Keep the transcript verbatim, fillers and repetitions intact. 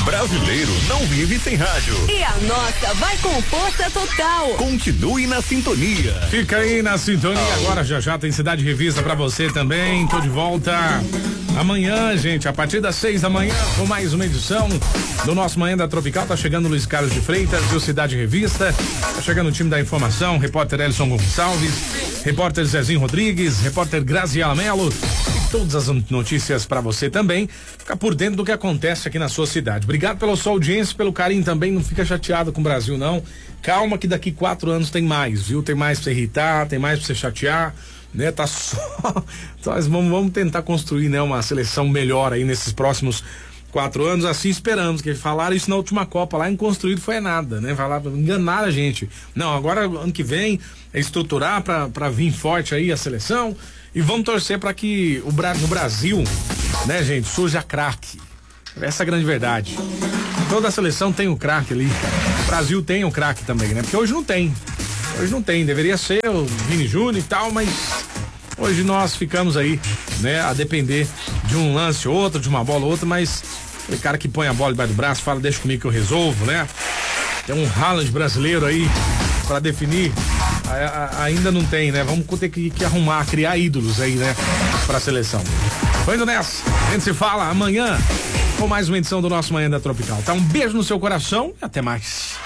Brasileiro não vive sem rádio. E a nossa vai com força total. Continue na sintonia. Fica aí na sintonia. Oh. Agora já já tem Cidade Revista pra você também. Tô de volta amanhã, gente, a partir das seis da manhã, com mais uma edição do nosso Manhã da Tropical. Tá chegando o Luiz Carlos de Freitas e o Cidade Revista. Tá chegando o time da informação, repórter Elson Gonçalves, repórter Zezinho Rodrigues, repórter Graziela Melo. E todas as notícias pra você também. Ficar por dentro do que acontece aqui na sua cidade. Obrigado pela sua audiência, pelo carinho também. Não fica chateado com o Brasil, não. Calma que daqui quatro anos tem mais, viu? Tem mais pra você irritar, tem mais pra você chatear. Né, tá só. Nós vamos, vamos tentar construir, né, uma seleção melhor aí nesses próximos quatro anos. Assim esperamos, que falaram isso na última Copa lá, em construído foi nada, né? Falaram, enganaram a gente. Não, agora ano que vem é estruturar pra, pra vir forte aí a seleção e vamos torcer pra que o, no Brasil, né, gente, surja craque. Essa é a grande verdade. Toda a seleção tem um craque ali. O Brasil tem um craque também, né? Porque hoje não tem. Hoje não tem, deveria ser o Vini Júnior e tal, mas hoje nós ficamos aí, né, a depender de um lance ou outro, de uma bola ou outra, mas aquele cara que põe a bola debaixo do braço, fala, deixa comigo que eu resolvo, né? Tem um Haaland brasileiro aí pra definir, a, a, ainda não tem, né? Vamos ter que, que arrumar, criar ídolos aí, né, pra seleção. Tô indo nessa, a gente se fala amanhã com mais uma edição do nosso Manhã da Tropical, tá? Um beijo no seu coração e até mais.